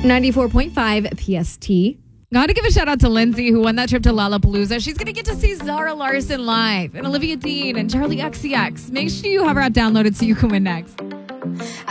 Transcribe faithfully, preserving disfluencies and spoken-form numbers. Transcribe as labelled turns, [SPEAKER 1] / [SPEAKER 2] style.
[SPEAKER 1] ninety-four point five P S T.
[SPEAKER 2] Gotta give a shout out to Lindsay, who won that trip to Lollapalooza. She's gonna get to see Zara Larson live, and Olivia Dean, and Charlie X C X. Make sure you have her app downloaded so you can win next.